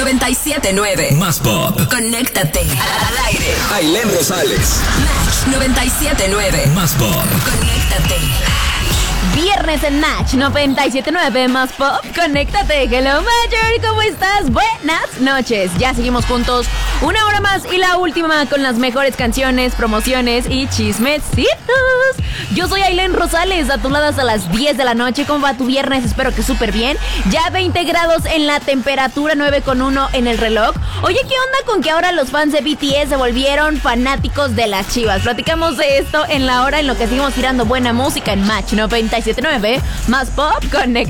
97.9. Más pop. Conéctate al aire. Ailén Rosales. Match 97.9. Más pop. Conéctate. Viernes en Match 97.9 Más Pop. Conéctate. Hello Major, ¿cómo estás? Buenas noches. Ya seguimos juntos una hora más y la última con las mejores canciones, promociones y chismecitos. Yo soy Ailén Rosales, a tus lados a las 10 de la noche. ¿Cómo va tu viernes? Espero que súper bien. Ya 20 grados en la temperatura, 9.1 en el reloj. Oye, ¿qué onda con que ahora los fans de BTS se volvieron fanáticos de las Chivas? Platicamos de esto en la hora en lo que seguimos tirando buena música en Match 97.9 Más Pop. Conecta.